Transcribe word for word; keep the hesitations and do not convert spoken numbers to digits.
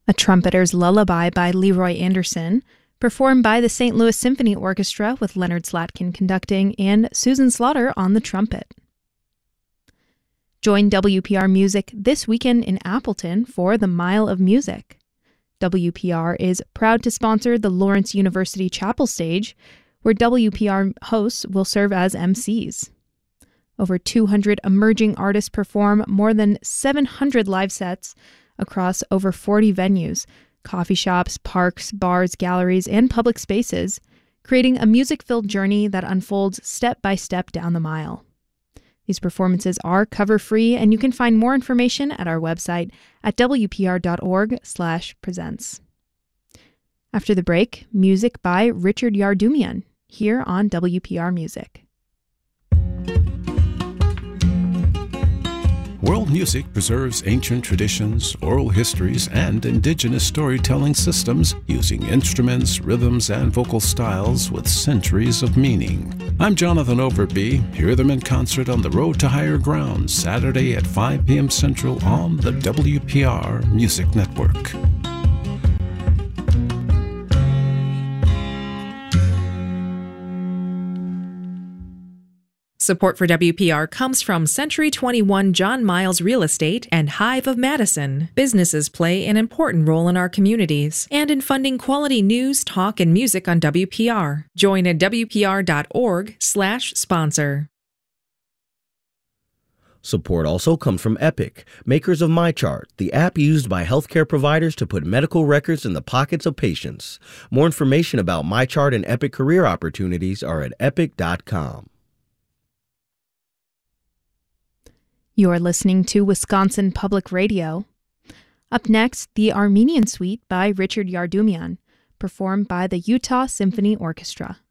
A Trumpeter's Lullaby by Leroy Anderson, performed by the Saint Louis Symphony Orchestra with Leonard Slatkin conducting and Susan Slaughter on the trumpet. Join W P R Music this weekend in Appleton for the Mile of Music. W P R is proud to sponsor the Lawrence University Chapel Stage, where W P R hosts will serve as M Cs. Over two hundred emerging artists perform more than seven hundred live sets across over forty venues, coffee shops, parks, bars, galleries, and public spaces, creating a music-filled journey that unfolds step by step down the mile. These performances are cover-free, and you can find more information at our website at w p r dot org slash presents. After the break, music by Richard Yardumian, here on W P R Music. World music preserves ancient traditions, oral histories, and indigenous storytelling systems using instruments, rhythms, and vocal styles with centuries of meaning. I'm Jonathan Overby. Hear them in concert on the Road to Higher Ground, Saturday at five p.m. Central on the W P R Music Network. Support for W P R comes from Century twenty-one John Miles Real Estate and Hive of Madison. Businesses play an important role in our communities and in funding quality news, talk, and music on W P R. Join at w p r dot org slash sponsor. Support also comes from Epic, makers of MyChart, the app used by healthcare providers to put medical records in the pockets of patients. More information about MyChart and Epic career opportunities are at epic dot com. You're listening to Wisconsin Public Radio. Up next, the Armenian Suite by Richard Yardumian, performed by the Utah Symphony Orchestra.